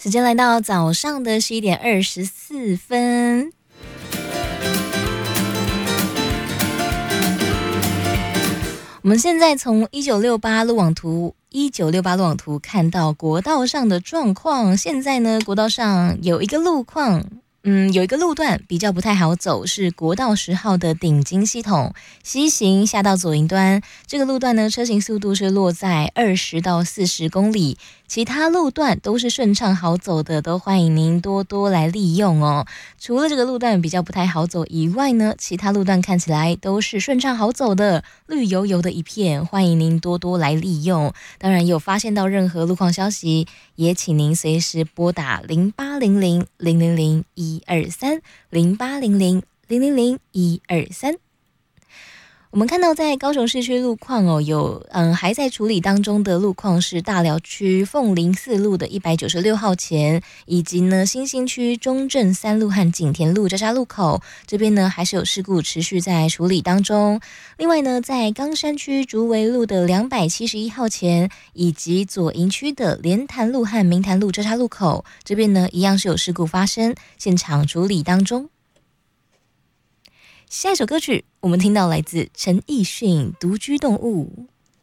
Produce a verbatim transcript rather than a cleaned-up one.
时间来到早上的十一点二十四分。我们现在从一九六八路网图一九六八路网图看到国道上的状况。现在呢，国道上有一个路况，嗯，有一个路段比较不太好走，是国道十号的顶金系统西行下到左营端，这个路段呢，车行速度是落在二十到四十公里。其他路段都是顺畅好走的，都欢迎您多多来利用哦。除了这个路段比较不太好走以外呢，其他路段看起来都是顺畅好走的，绿油油的一片，欢迎您多多来利用。当然有发现到任何路况消息，也请您随时拨打零八零零零零零一二三零八零零零零零一二三。我们看到在高雄市区路况哦，有嗯还在处理当中的路况是大寮区凤林四路的一百九十六号前，以及呢新兴区中正三路和景田路交叉路口，这边呢还是有事故持续在处理当中。另外呢，在冈山区竹围路的两百七十一号前，以及左营区的莲潭路和明潭路交叉路口，这边呢一样是有事故发生，现场处理当中。下一首歌曲，我们听到来自陈奕迅《独居动物》。